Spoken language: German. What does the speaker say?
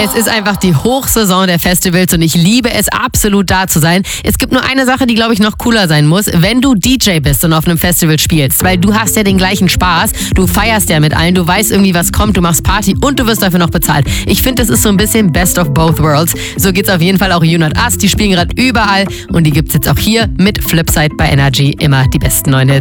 Es ist einfach die Hochsaison der Festivals und ich liebe es absolut, da zu sein. Es gibt nur eine Sache, die, glaube ich, noch cooler sein muss, wenn du DJ bist und auf einem Festival spielst, weil du hast ja den gleichen Spaß, du feierst ja mit allen, du weißt irgendwie, was kommt, du machst Party und du wirst dafür noch bezahlt. Ich finde, das ist so ein bisschen Best of both worlds. So geht's auf jeden Fall auch You Not Us, die spielen gerade überall und die gibt's jetzt auch hier mit Flipside bei Energy, immer die besten neuen Hits.